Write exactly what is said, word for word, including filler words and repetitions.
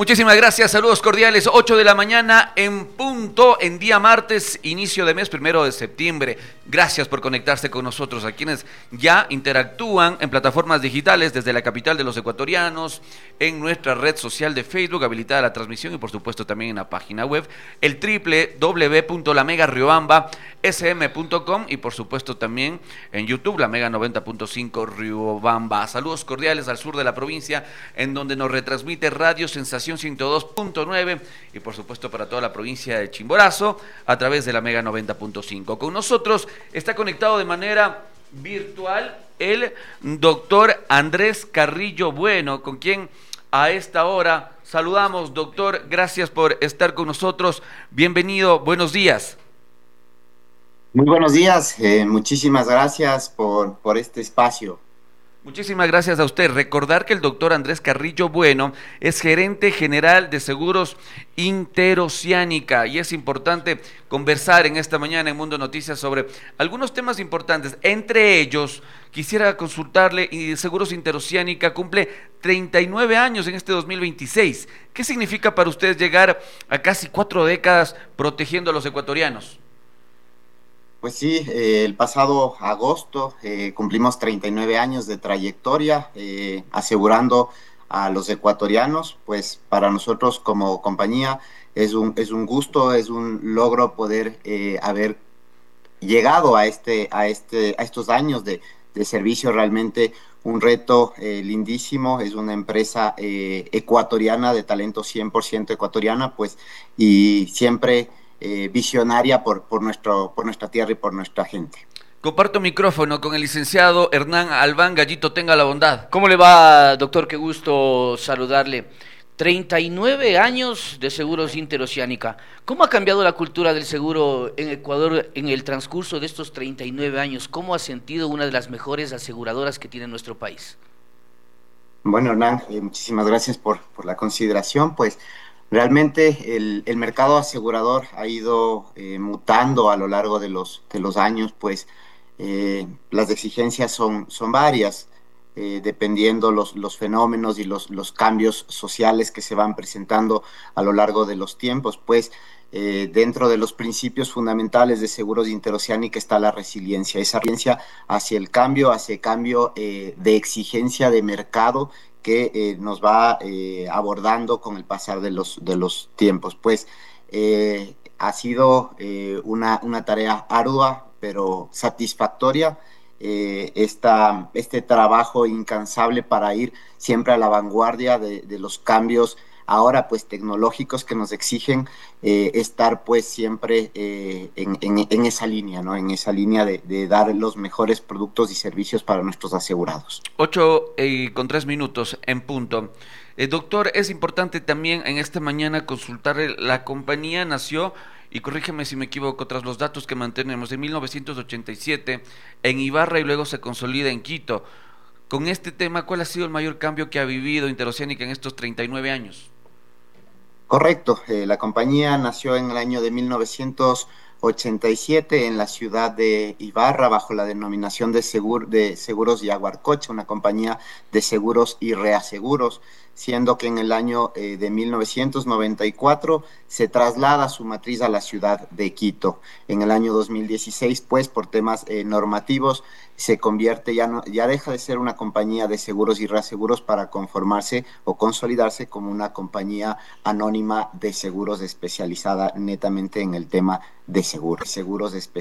Muchísimas gracias, saludos cordiales, ocho de la mañana en punto, en día martes, inicio de mes, primero de septiembre. Gracias por conectarse con nosotros, a quienes ya interactúan en plataformas digitales desde la capital de los ecuatorianos, en nuestra red social de Facebook, habilitada la transmisión y por supuesto también en la página web, el doble u doble u doble u punto la mega riobamba s m punto com y por supuesto también en YouTube, la Mega noventa punto cinco Riobamba. Saludos cordiales al sur de la provincia, en donde nos retransmite Radio Sensación ciento dos punto nueve y por supuesto para toda la provincia de Chimborazo a través de la Mega noventa punto cinco. Con nosotros está conectado de manera virtual el doctor Andrés Carrillo Bueno, con quien a esta hora saludamos. Doctor, gracias por estar con nosotros, bienvenido, buenos días. Muy buenos días, eh, muchísimas gracias por, por este espacio. Muchísimas gracias a usted. Recordar que el doctor Andrés Carrillo Bueno es gerente general de Seguros Interoceánica y es importante conversar en esta mañana en Mundo Noticias sobre algunos temas importantes. Entre ellos, quisiera consultarle, y Seguros Interoceánica cumple treinta y nueve años en este dos mil veintiséis. ¿Qué significa para usted llegar a casi cuatro décadas protegiendo a los ecuatorianos? Pues sí, eh, el pasado agosto eh, cumplimos treinta y nueve años de trayectoria eh, asegurando a los ecuatorianos. Pues para nosotros como compañía es un, es un gusto, es un logro poder eh, haber llegado a, este, a, este, a estos años de, de servicio. Realmente un reto eh, lindísimo. Es una empresa eh, ecuatoriana, de talento cien por ciento ecuatoriana, pues, y siempre Eh, visionaria por, por, nuestro, por nuestra tierra y por nuestra gente. Comparto micrófono con el licenciado Hernán Albán. Gallito, tenga la bondad. ¿Cómo le va, doctor? Qué gusto saludarle. treinta y nueve años de Seguros Interoceánica. ¿Cómo ha cambiado la cultura del seguro en Ecuador en el transcurso de estos treinta y nueve años? ¿Cómo ha sentido una de las mejores aseguradoras que tiene nuestro país? Bueno, Hernán, eh, muchísimas gracias por, por la consideración. Pues realmente el, el mercado asegurador ha ido eh, mutando a lo largo de los, de los años. Pues eh, las exigencias son, son varias, eh, dependiendo los, los fenómenos y los, los cambios sociales que se van presentando a lo largo de los tiempos. Pues eh, dentro de los principios fundamentales de Seguros Interoceánica está la resiliencia, esa resiliencia hacia el cambio, hacia el cambio eh, de exigencia de mercado que eh, nos va eh, abordando con el pasar de los, de los tiempos. Pues eh, ha sido eh, una, una tarea ardua, pero satisfactoria, eh, esta, este trabajo incansable para ir siempre a la vanguardia de, de los cambios ahora pues tecnológicos que nos exigen eh, estar pues siempre eh, en, en, en esa línea, ¿no? En esa línea de, de dar los mejores productos y servicios para nuestros asegurados. Ocho eh, con tres minutos en punto. Eh, doctor, es importante también en esta mañana consultar, la compañía nació, y corrígeme si me equivoco, tras los datos que mantenemos, en mil novecientos ochenta y siete en Ibarra y luego se consolida en Quito. Con este tema, ¿cuál ha sido el mayor cambio que ha vivido Interoceánica en estos treinta y nueve años? Correcto, eh, la compañía nació en el año de mil novecientos ochenta y siete en la ciudad de Ibarra bajo la denominación de, Segur, de Seguros Yaguarcocha, una compañía de seguros y reaseguros, siendo que en el año eh, de mil novecientos noventa y cuatro se traslada su matriz a la ciudad de Quito. En el año dos mil dieciséis, pues por temas eh, normativos, se convierte, ya, no, ya deja de ser una compañía de seguros y reaseguros para conformarse o consolidarse como una compañía anónima de seguros especializada netamente en el tema de seguros, seguros especializados.